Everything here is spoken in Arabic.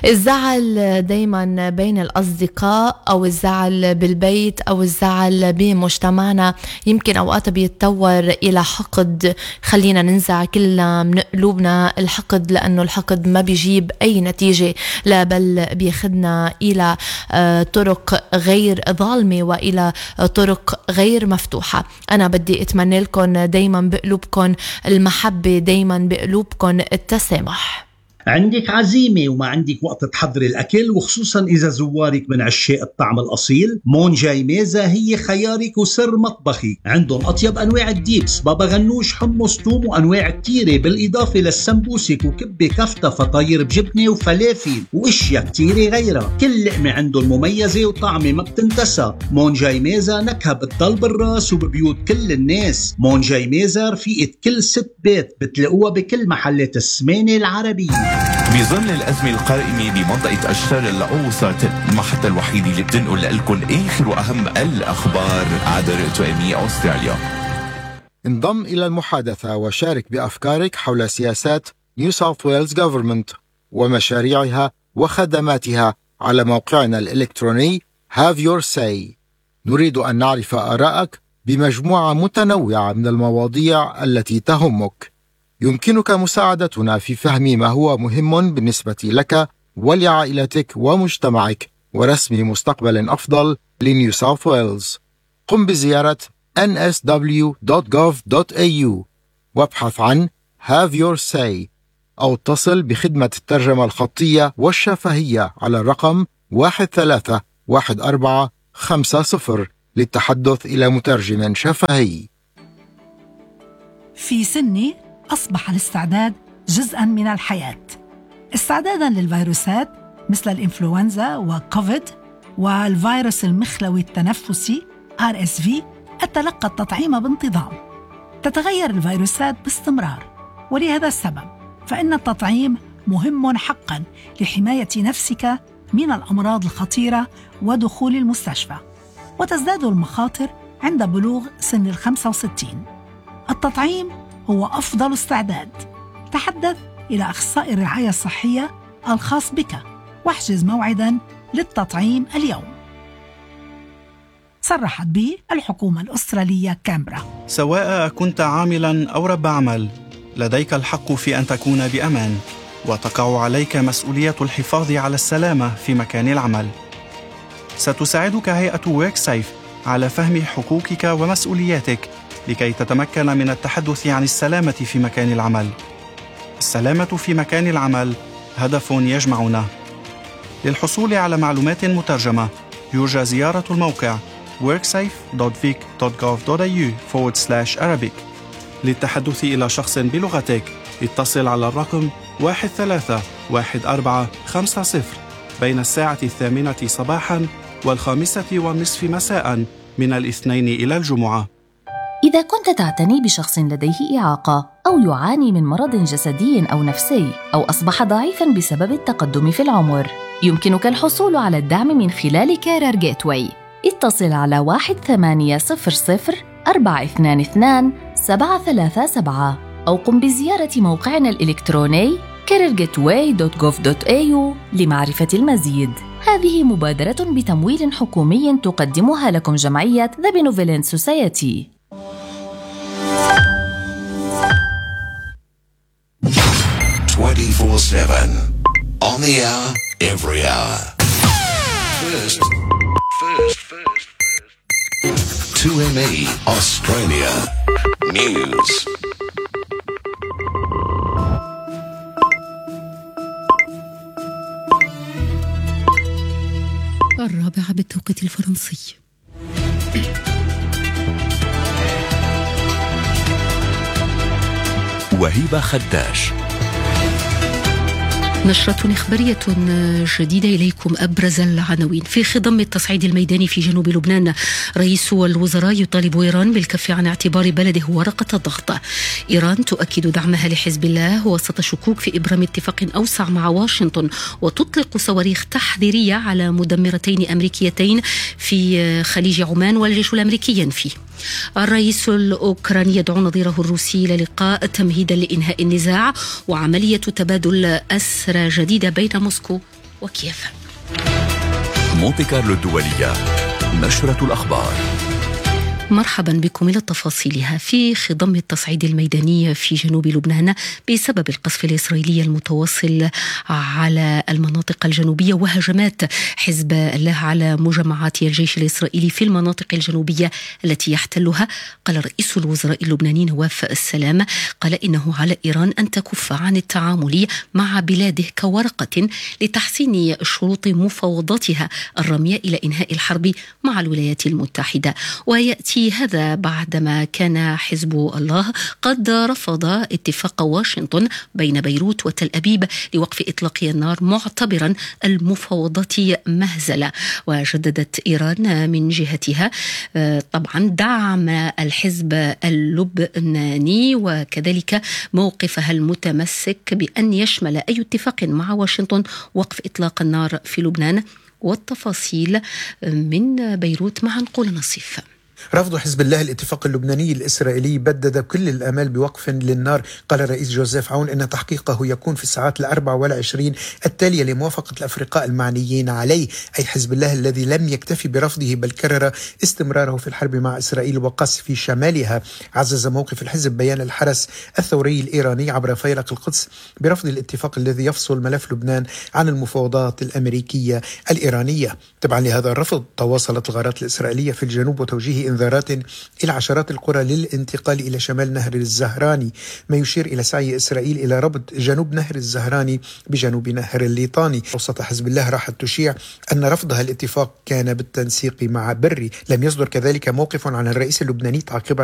الزعل دايما بين الأصدقاء أو الزعل بالبيت أو الزعل بمجتمعنا يمكن أوقات بيتطور إلى حقد. خلينا ننزع كلنا من قلوبنا الحقد، لأنه الحقد ما بيجيب أي نتيجة، لا بل بيخدنا إلى طرق غير ظالمة وإلى طرق غير مفتوحة. أنا بدي أتمنى لكم دايما بقلوبكم المحبة، دايما بقلوبكم التسامح. عندك عزيمة وما عندك وقت تحضري الأكل، وخصوصا إذا زوارك من عشاق الطعم الأصيل، مونجاي ميزة هي خيارك وسر مطبخي. عندهم أطيب أنواع الديبس، بابا غنوش، حمص، توم، وأنواع كتيرة، بالإضافة للسمبوسك وكبة كفتة، فطاير بجبنة وفلافل وإشياء كتيرة غيرها. كل لقمة عندهم مميزة وطعمة ما بتنتسى. مونجاي ميزة نكهة بتضل بالراس وببيوت كل الناس. مونجاي ميزة رفيقة كل ست بيت، بتلاقوها بكل محلات السمانة العربية. بظل الأزمة القائمة بمنطقة أشتار الأوسط، المحطة الوحيدة اللي بتنقل لكم آخر وأهم الأخبار عبر توأمي أستراليا. انضم إلى المحادثة وشارك بأفكارك حول سياسات نيو ساوث ويلز جوفرمنت ومشاريعها وخدماتها على موقعنا الإلكتروني Have Your Say. نريد أن نعرف آراءك بمجموعة متنوعة من المواضيع التي تهمك. يمكنك مساعدتنا في فهم ما هو مهم بالنسبة لك ولعائلتك ومجتمعك ورسم مستقبل أفضل لنيو ساوث ويلز. قم بزيارة nsw.gov.au وابحث عن Have Your Say أو اتصل بخدمة الترجمة الخطية والشفهية على الرقم 131450 للتحدث إلى مترجم شفهي. في سني أصبح الاستعداد جزءاً من الحياة، استعداداً للفيروسات مثل الإنفلونزا وكوفيد والفيروس المخلوي التنفسي RSV. أتلقى التطعيم بانتظام. تتغير الفيروسات باستمرار، ولهذا السبب فإن التطعيم مهم حقاً لحماية نفسك من الأمراض الخطيرة ودخول المستشفى، وتزداد المخاطر عند بلوغ سن 65. التطعيم هو أفضل استعداد. تحدث إلى أخصائي الرعاية الصحية الخاص بك واحجز موعداً للتطعيم اليوم. صرحت به الحكومة الأسترالية كامبرا. سواء كنت عاملاً أو رب عمل، لديك الحق في أن تكون بأمان، وتقع عليك مسؤولية الحفاظ على السلامة في مكان العمل. ستساعدك هيئة WorkSafe على فهم حقوقك ومسؤولياتك لكي تتمكن من التحدث عن السلامة في مكان العمل. السلامة في مكان العمل هدف يجمعنا. للحصول على معلومات مترجمة يرجى زيارة الموقع worksafe.vic.gov.au/Arabic. للتحدث إلى شخص بلغتك اتصل على الرقم 131450 بين الساعة 8 صباحاً و5:30 مساءً من الاثنين إلى الجمعة. إذا كنت تعتني بشخص لديه إعاقة أو يعاني من مرض جسدي أو نفسي أو أصبح ضعيفاً بسبب التقدم في العمر، يمكنك الحصول على الدعم من خلال كارير جيتواي. اتصل على 1800-422-737 أو قم بزيارة موقعنا الإلكتروني careergateway.gov.au لمعرفة المزيد. هذه مبادرة بتمويل حكومي تقدمها لكم جمعية The Benevolent Society. 24/7 on the hour, every hour. First. 2ME Australia News. الرابعة بالتوقيت الفرنسي. وهبة خداش. نشرة إخبارية جديدة إليكم. أبرز العناوين في خضم التصعيد الميداني في جنوب لبنان، رئيس الوزراء يطالب إيران بالكف عن اعتبار بلده ورقة الضغط. إيران تؤكد دعمها لحزب الله وسط شكوك في إبرام اتفاق أوسع مع واشنطن، وتطلق صواريخ تحذيرية على مدمرتين أمريكيتين في خليج عمان والجيش الأمريكي ينفي. الرئيس الأوكراني يدعو نظيره الروسي إلى لقاء تمهيدا لإنهاء النزاع وعملية تبادل أسرى جديدة بين موسكو وكييف. مونتي كارلو الدولية، نشرة الأخبار. مرحبا بكم إلى تفاصيلها. في خضم التصعيد الميداني في جنوب لبنان بسبب القصف الإسرائيلي المتواصل على المناطق الجنوبية وهجمات حزب الله على مجمعات الجيش الإسرائيلي في المناطق الجنوبية التي يحتلها، قال رئيس الوزراء اللبناني نواف السلام قال إنه على إيران أن تكف عن التعامل مع بلاده كورقة لتحسين شروط مفاوضاتها الرامية إلى إنهاء الحرب مع الولايات المتحدة. ويأتي هذا بعدما كان حزب الله قد رفض اتفاق واشنطن بين بيروت وتل أبيب لوقف إطلاق النار، معتبرا المفاوضات مهزلة. وجددت إيران من جهتها طبعا دعم الحزب اللبناني وكذلك موقفها المتمسك بأن يشمل أي اتفاق مع واشنطن وقف إطلاق النار في لبنان. والتفاصيل من بيروت مع نقول نصيف. رفض حزب الله الاتفاق اللبناني الإسرائيلي بدد كل الآمال بوقف للنار. قال الرئيس جوزيف عون إن تحقيقه يكون في الساعات 24 التالية لموافقة الأفرقاء المعنيين عليه، أي حزب الله الذي لم يكتفي برفضه بل كرر استمراره في الحرب مع إسرائيل وقصف شمالها. عزز موقف الحزب بيان الحرس الثوري الإيراني عبر فيلق القدس برفض الاتفاق الذي يفصل ملف لبنان عن المفاوضات الأمريكية الإيرانية. تبعا لهذا الرفض تواصلت الغارات الإسرائيلية في الجنوب وتوجيه إنذارات إلى عشرات القرى للانتقال إلى شمال نهر الزهراني، ما يشير إلى سعي إسرائيل إلى ربط جنوب نهر الزهراني بجنوب نهر الليطاني. وسط حزب الله راحت تشيع أن رفضها الاتفاق كان بالتنسيق مع بري. لم يصدر كذلك موقف عن الرئيس اللبناني تعقيبا